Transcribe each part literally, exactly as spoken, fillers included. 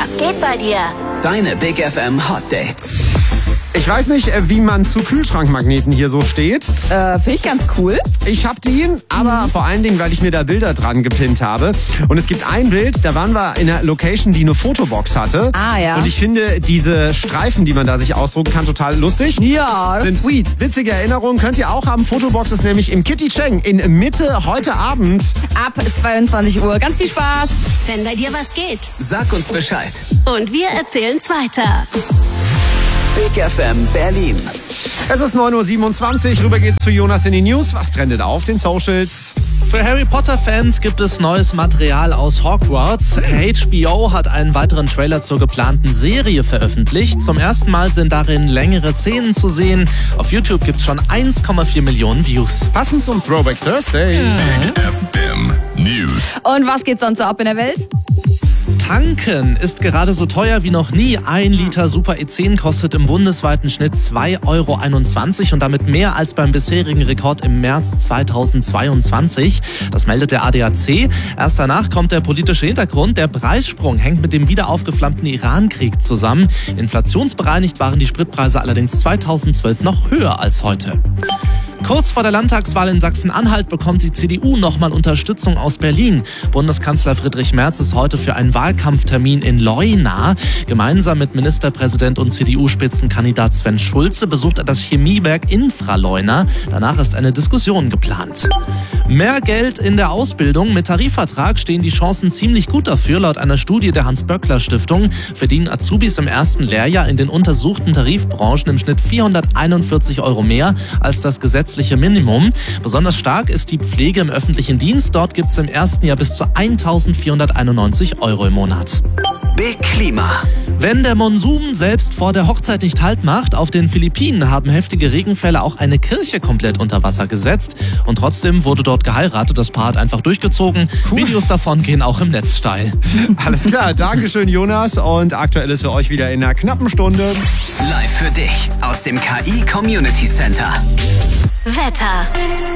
Was geht bei dir? Deine Big F M Hot Dates. Ich weiß nicht, wie man zu Kühlschrankmagneten hier so steht. Äh, finde ich ganz cool. Ich hab die, aber mhm. vor allen Dingen, weil ich mir da Bilder dran gepinnt habe. Und es gibt ein Bild, da waren wir in einer Location, die eine Fotobox hatte. Ah, ja. Und ich finde diese Streifen, die man da sich ausdrucken kann, total lustig. Ja, das ist sweet. Witzige Erinnerungen könnt ihr auch haben. Fotobox ist nämlich im Kitty Cheng in Mitte heute Abend. Ab zweiundzwanzig Uhr. Ganz viel Spaß. Wenn bei dir was geht. Sag uns Bescheid. Und wir erzählen's weiter. Big F M Berlin. Es ist neun Uhr siebenundzwanzig. Rüber geht's zu Jonas in die News. Was trendet auf den Socials? Für Harry Potter-Fans gibt es neues Material aus Hogwarts. H B O hat einen weiteren Trailer zur geplanten Serie veröffentlicht. Zum ersten Mal sind darin längere Szenen zu sehen. Auf YouTube gibt's schon eins Komma vier Millionen Views. Passend zum Throwback Thursday. Big F M News. Und was geht sonst so ab in der Welt? Tanken ist gerade so teuer wie noch nie. Ein Liter Super E zehn kostet im bundesweiten Schnitt zwei Euro einundzwanzig und damit mehr als beim bisherigen Rekord im März zweitausendzweiundzwanzig. Das meldet der A D A C. Erst danach kommt der politische Hintergrund. Der Preissprung hängt mit dem wieder aufgeflammten Iran-Krieg zusammen. Inflationsbereinigt waren die Spritpreise allerdings zweitausendzwölf noch höher als heute. Kurz vor der Landtagswahl in Sachsen-Anhalt bekommt die C D U nochmal Unterstützung aus Berlin. Bundeskanzler Friedrich Merz ist heute für einen Wahlkampftermin in Leuna. Gemeinsam mit Ministerpräsident und C D U-Spitzenkandidat Sven Schulze besucht er das Chemiewerk Infraleuna. Danach ist eine Diskussion geplant. Mehr Geld in der Ausbildung. Mit Tarifvertrag stehen die Chancen ziemlich gut dafür. Laut einer Studie der Hans-Böckler-Stiftung verdienen Azubis im ersten Lehrjahr in den untersuchten Tarifbranchen im Schnitt vierhunderteinundvierzig Euro mehr als das gesetzliche Minimum. Besonders stark ist die Pflege im öffentlichen Dienst. Dort gibt es im ersten Jahr bis zu eintausendvierhunderteinundneunzig Euro im Monat. Big Klima. Wenn der Monsun selbst vor der Hochzeit nicht Halt macht, auf den Philippinen haben heftige Regenfälle auch eine Kirche komplett unter Wasser gesetzt. Und trotzdem wurde dort geheiratet. Das Paar hat einfach durchgezogen. Cool. Videos davon gehen auch im Netz steil. Alles klar, Dankeschön Jonas. Und aktuell ist für euch wieder in einer knappen Stunde. Live für dich aus dem K I Community Center. Wetter.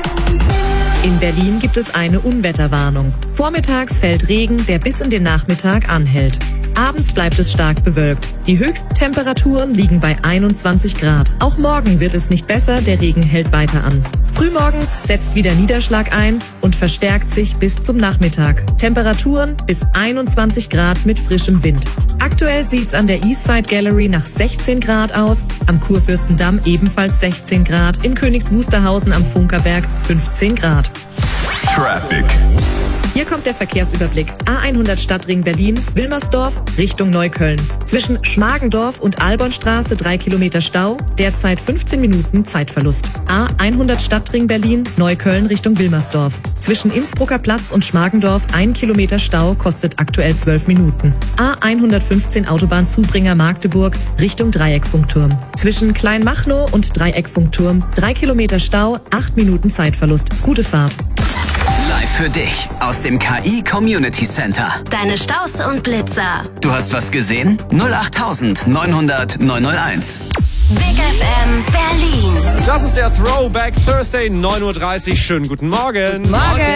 In Berlin gibt es eine Unwetterwarnung. Vormittags fällt Regen, der bis in den Nachmittag anhält. Abends bleibt es stark bewölkt. Die höchsten Temperaturen liegen bei einundzwanzig Grad. Auch morgen wird es nicht besser, der Regen hält weiter an. Frühmorgens setzt wieder Niederschlag ein und verstärkt sich bis zum Nachmittag. Temperaturen bis einundzwanzig Grad mit frischem Wind. Aktuell sieht's an der Eastside Gallery nach sechzehn Grad aus, am Kurfürstendamm ebenfalls sechzehn Grad, in Königs Wusterhausen am Funkerberg fünfzehn Grad. Traffic. Hier kommt der Verkehrsüberblick. A hundert Stadtring Berlin, Wilmersdorf, Richtung Neukölln. Zwischen Schmargendorf und Albornstraße drei Kilometer Stau, derzeit fünfzehn Minuten Zeitverlust. A hundert Stadtring Berlin, Neukölln Richtung Wilmersdorf. Zwischen Innsbrucker Platz und Schmargendorf ein Kilometer Stau, kostet aktuell zwölf Minuten. A hundertfünfzehn Autobahnzubringer Magdeburg Richtung Dreieckfunkturm. Zwischen Kleinmachnow und Dreieckfunkturm drei Kilometer Stau, acht Minuten Zeitverlust. Gute Fahrt. Live für dich aus dem K I Community Center. Deine Staus und Blitzer. Du hast was gesehen? null acht neun hundert neunhunderteins. Big F M Berlin. Das ist der Throwback Thursday, neun Uhr dreißig. Schönen guten Morgen. Morgen.